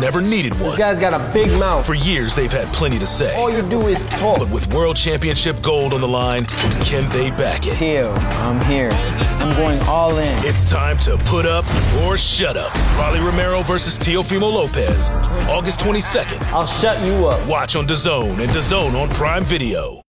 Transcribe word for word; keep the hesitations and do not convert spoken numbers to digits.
never needed one. This guy's got a big mouth. For years, they've had plenty to say. All you do is talk. But with World Championship gold on the line, can they back it? Teal, I'm here. I'm going all in. It's time to put up or shut up. Rolly Romero versus Teofimo Lopez, August twenty-second. I'll shut you up. Watch on DAZN and DAZN on Prime Video.